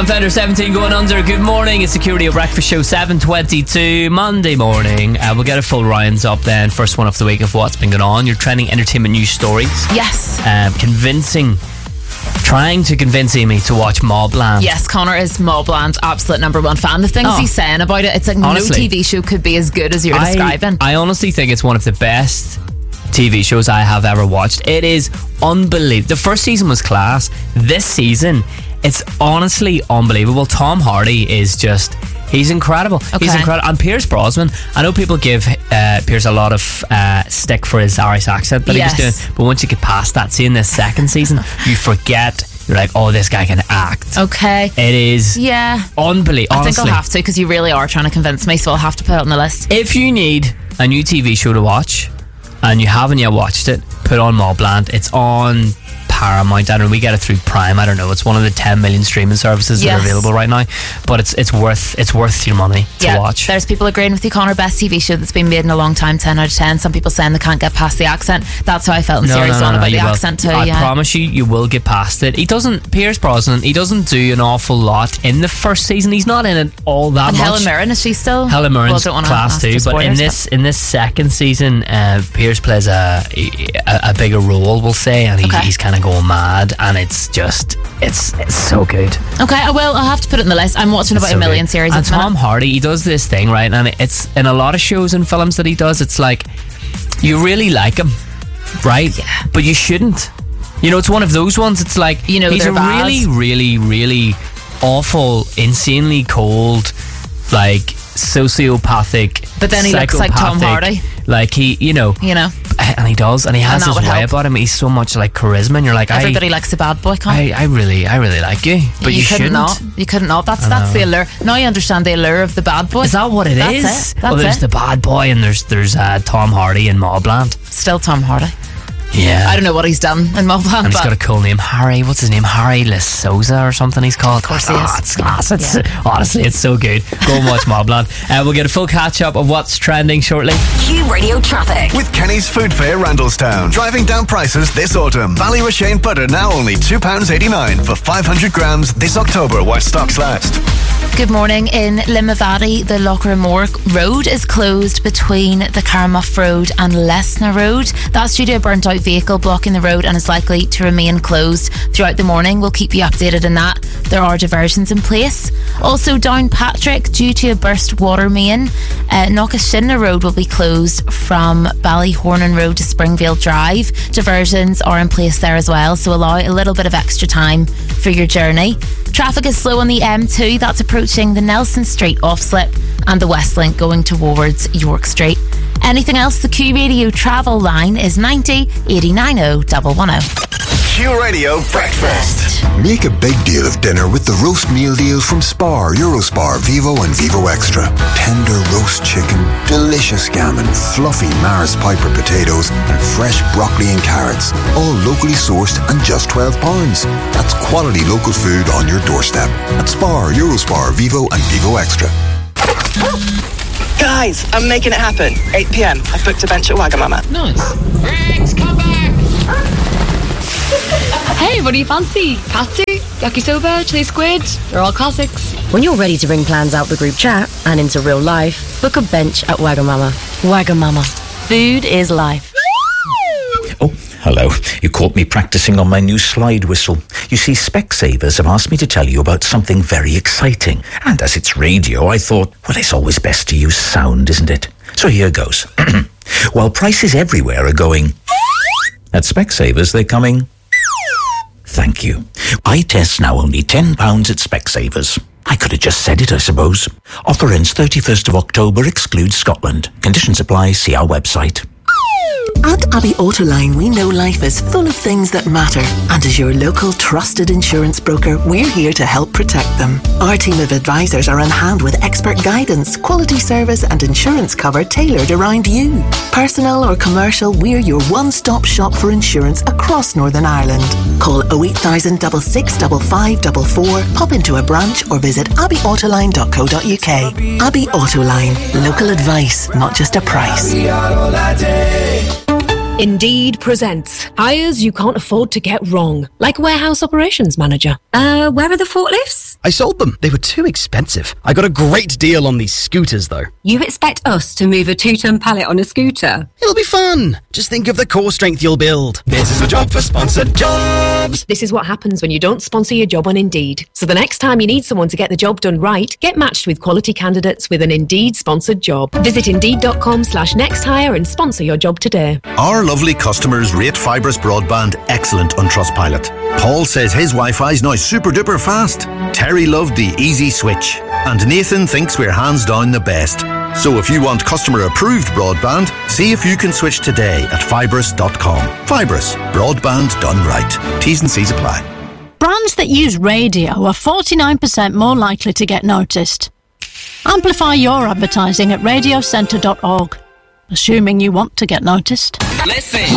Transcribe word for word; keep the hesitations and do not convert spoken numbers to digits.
Sam Fender, seventeen going under. Good morning. It's Security of Breakfast Show, seven twenty-two, Monday morning. Uh, we'll get a full rounds up then. First one of the week of what's been going on. Your trending entertainment news stories. Yes. Um, convincing, trying to convince Amy to watch Mobland. Yes, Connor is Mobland's absolute number one fan. The things Oh. he's saying about it, it's like Honestly, no T V show could be as good as you're I, describing. I honestly think it's one of the best T V shows I have ever watched. It is unbelievable. The first season was class. This season, it's honestly unbelievable. Tom Hardy is just, he's incredible. Okay. He's incredible. And Pierce Brosnan, I know people give uh, Pierce a lot of uh, stick for his Irish accent that Yes. he was doing, but once you get past that, see in this second season, you forget. You're like, oh, this guy can act. Okay. It is Yeah. unbelievable. I think I'll have to, because you really are trying to convince me, so I'll have to put it on the list. If you need a new T V show to watch and you haven't yet watched it, put on Mobland. It's on Paramount. I don't know, we get it through Prime. I don't know. It's one of the ten million streaming services that Yes. are available right now. But it's it's worth it's worth your money to Yeah, watch. there's people agreeing with you, Connor. Best T V show that's been made in a long time, ten out of ten. Some people saying they can't get past the accent. That's how I felt in No, Series no, no, one no, about you the will. accent too. I yeah. promise you, you will get past it. He doesn't, Pierce Brosnan, he doesn't do an awful lot in the first season. He's not in it all that And much. Helen Mirren, is she still? Helen Well, I Mirren's don't wanna class ask too, for but in spoilers, this in this second season, uh, Pierce plays a, a a bigger role, we'll say, and he, Okay. he's kind of going mad, and it's just it's it's so good. Okay, I will. I'll have to put it in the list. I'm watching It's about so a million good. series. And at the minute. Tom Hardy, he does this thing, right? And it's in a lot of shows and films that he does. It's like you really like him, right? Yeah. But you shouldn't. You know, it's one of those ones. It's like You know he's they're a bad. really, really, really awful, insanely cold, like sociopathic. But then he looks like Tom psychopathic, Hardy. Like he, you know, You know, and he does, and he has that his would way help. about him. He's so much like charisma, and you're like, everybody I, likes a bad boy. Connor. I, I really, I really like you, but you, you couldn't shouldn't. not. You couldn't not. That's that's the allure. Now you understand the allure of the bad boy. Is that what it That's is? it. That's well, there's it. the bad boy, and there's there's uh, Tom Hardy in Mobland. Still Tom Hardy. Yeah, I don't know what he's done in Mobland, and he's but got a cool name, Harry. What's his name? Harry Lasoza or something. He's called. Of course he oh, is. It's class. It's, Yeah. honestly, it's so good. Go and watch Mobland. Uh, we'll get a full catch up of what's trending shortly. Q Radio traffic. With Kenny's Food Fair Randallstown. Driving down prices this autumn. Ballyrashane butter now only two pounds eighty-nine for five hundred grams this October while stocks last. Good morning. In Limavady, the Lochramore Road is closed between the Carmuff Road and Lesna Road. That's due to a burnt out vehicle blocking the road and is likely to remain closed throughout the morning. We'll keep you updated on that. There are diversions in place. Also, Downpatrick, due to a burst water main, uh, Knockashinna Road will be closed from Ballyhornan Road to Springvale Drive. Diversions are in place there as well, so allow a little bit of extra time for your journey. Traffic is slow on the M two. That's approaching the Nelson Street off-slip and the West Link going towards York Street. Anything else? The Q Radio travel line is ninety eighty-nine oh one one oh. Q Radio Breakfast. Make a big deal of dinner with the roast meal deals from Spar, Eurospar, Vivo and Vivo Extra. Tender roast chicken, delicious gammon, fluffy Mars Piper potatoes and fresh broccoli and carrots. All locally sourced and just twelve pounds. That's quality local food on your doorstep. At Spar, Eurospar, Vivo and Vivo Extra. Guys, I'm making it happen. eight p.m. I've booked a bench at Wagamama. Nice. Riggs, come back! Hey, what do you fancy? Katsu, yakisoba, chili squid? They're all classics. When you're ready to bring plans out the group chat and into real life, book a bench at Wagamama. Wagamama. Food is life. Oh, hello. You caught me practicing on my new slide whistle. You see, Specsavers have asked me to tell you about something very exciting. And as it's radio, I thought, well, it's always best to use sound, isn't it? So here goes. While prices everywhere are going, at Specsavers they're coming. Thank you. Eye tests now only ten pounds at Specsavers. I could have just said it, I suppose. Offer ends thirty-first of October, excludes Scotland. Conditions apply, see our website. At Abbey Autoline, we know life is full of things that matter. And as your local trusted insurance broker, we're here to help protect them. Our team of advisors are on hand with expert guidance, quality service and insurance cover tailored around you. Personal or commercial, we're your one-stop shop for insurance across Northern Ireland. Call oh eight thousand, six six five five four four, pop into a branch or visit abbey autoline dot co dot uk. Abbey Autoline, local advice, not just a price. Indeed presents hires you can't afford to get wrong, like warehouse operations manager. Uh, where are the forklifts? I sold them. They were too expensive. I got a great deal on these scooters, though. You expect us to move a two-ton pallet on a scooter? It'll be fun. Just think of the core strength you'll build. This is a job for sponsored jobs. This is what happens when you don't sponsor your job on Indeed. So the next time you need someone to get the job done right, get matched with quality candidates with an Indeed sponsored job. Visit indeed.com slash next hire and sponsor your job today. Our lovely customers rate Fibrous Broadband excellent on Trustpilot. Paul says his Wi-Fi's now super duper fast. Terry loved the easy switch. And Nathan thinks we're hands down the best. So if you want customer approved broadband, see if you can switch today at fibrous dot com. Fibrous, broadband done right. T's and C's apply. Brands that use radio are forty-nine percent more likely to get noticed. Amplify your advertising at radio centre dot org, assuming you want to get noticed. Listen.